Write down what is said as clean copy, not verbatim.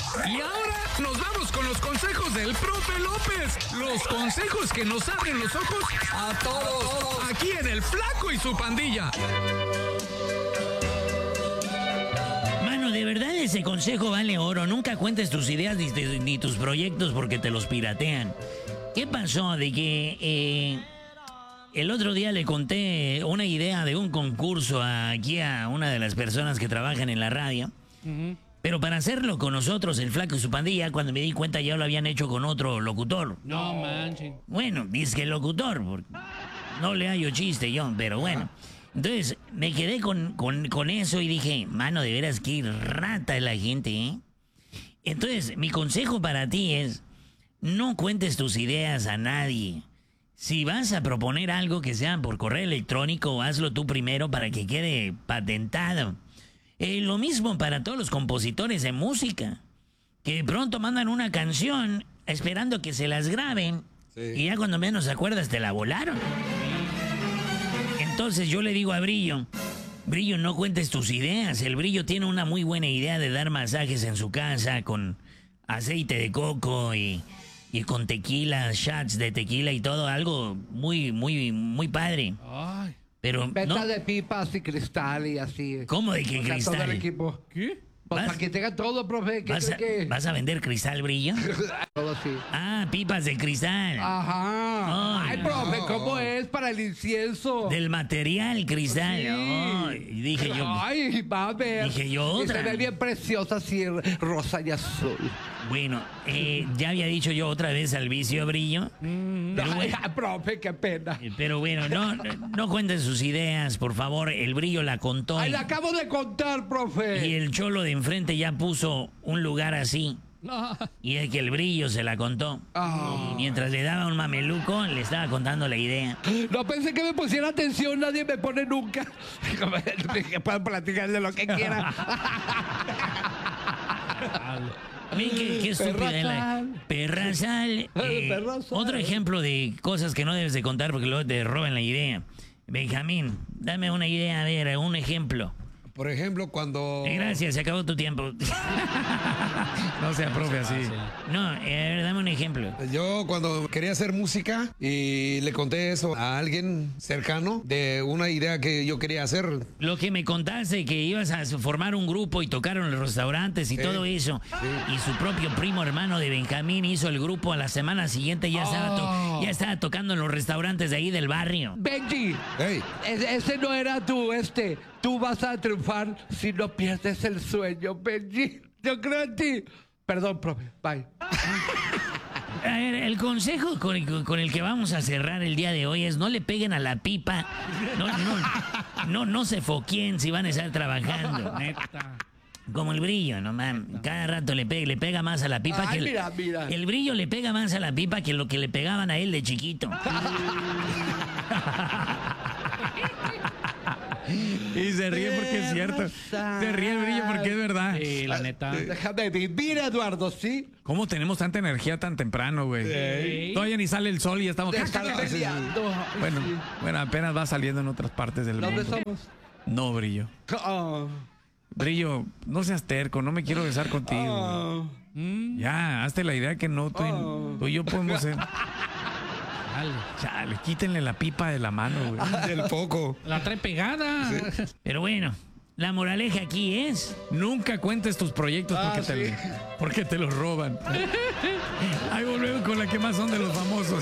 Y ahora nos vamos con los consejos del profe López. Los consejos que nos abren los ojos a todos. Aquí en El Flaco y su pandilla. Mano, de verdad ese consejo vale oro. Nunca cuentes tus ideas ni tus proyectos porque te los piratean. ¿Qué pasó de que el otro día le conté una idea de un concurso aquí a una de las personas que trabajan en la radio? Pero para hacerlo con nosotros, El Flaco y su pandilla, cuando me di cuenta ya lo habían hecho con otro locutor. No manches. Bueno, dice que el locutor, porque no le hallo chiste yo, pero bueno. Entonces me quedé con eso y dije, mano, de veras qué rata es la gente, ¿eh? Entonces, mi consejo para ti es, no cuentes tus ideas a nadie. Si vas a proponer algo que sea por correo electrónico, hazlo tú primero para que quede patentado. Lo mismo para todos los compositores de música, que de pronto mandan una canción esperando que se las graben, y ya cuando menos te acuerdas te la volaron. Entonces yo le digo a Brillo, no cuentes tus ideas. El Brillo tiene una muy buena idea de dar masajes en su casa con aceite de coco y con tequila, shots de tequila y todo, algo muy, muy, muy padre. Ay. Pero Venta no, de pipas y cristal y así. ¿cómo de qué O sea, cristal? todo el equipo. ¿Qué? Pues ¿Vas? para que tenga todo, profe. ¿Qué ¿Vas a, cree que? vas a vender cristal, Brillo? Todo así. Ah, pipas de cristal. Ajá. Ay, Ay, profe, ¿cómo es para el incienso? Del material cristal. Sí. Ay, dije yo. Ay, va a ver. Dije yo Y se otra. ve bien preciosa así, rosa y azul. Bueno, ya había dicho yo otra vez al vicio, Brillo. Pero Ay, bueno, profe, qué pena. pero bueno, no cuenten sus ideas, por favor. El Brillo la contó. Ay, la acabo de contar, profe. Y el cholo de enfrente ya puso un lugar así. No. Y es que el Brillo se la contó. Ah. Y mientras le daba un mameluco, le estaba contando la idea. No pensé que me pusiera atención, nadie me pone nunca. Que puedan platicar de lo que quieran. Ven qué estúpida es la perra sal. Perra sal. Otro ejemplo de cosas que no debes de contar porque luego te roban la idea. Benjamín, dame una idea, a ver, un ejemplo. Por ejemplo, cuando... Gracias, se acabó tu tiempo. No sea profe así. No, a ver, dame un ejemplo. Yo cuando quería hacer música y le conté eso a alguien cercano de una idea que yo quería hacer. Lo que me contaste, que ibas a formar un grupo y tocaron en los restaurantes y todo eso. Y su propio primo hermano de Benjamín hizo el grupo, a la semana siguiente ya ya estaba tocando en los restaurantes de ahí del barrio. Benji, Hey, ese no era tú, Tú vas a triunfar si no pierdes el sueño, Benji. Yo creo en ti. Perdón, profe. Bye. A ver, el consejo con el que vamos a cerrar el día de hoy es no le peguen a la pipa. No se foqueen si van a estar trabajando. Neta. Como el Brillo, no mames. Cada rato le pega más a la pipa Ay, que mira. el Brillo le pega más a la pipa que lo que le pegaban a él de chiquito. Y se ríe porque es cierto. Se ríe el Brillo porque es verdad. Sí, la neta. Déjame vivir, Eduardo, ¿sí? ¿Cómo tenemos tanta energía tan temprano, güey? Sí. Todavía ni sale el sol y ya estamos... Déjame peleando. Bueno, apenas va saliendo en otras partes del ¿Dónde mundo. somos? No, Brillo. Oh. Brillo, no seas terco, no me quiero besar contigo. güey. Ya, hazte la idea que no, tú y yo podemos ser... Dale. Chale, quítenle la pipa de la mano, güey. del foco. La trae pegada. Pero bueno, la moraleja aquí es... Nunca cuentes tus proyectos porque te los roban. Ahí volvemos con la que más son de los famosos.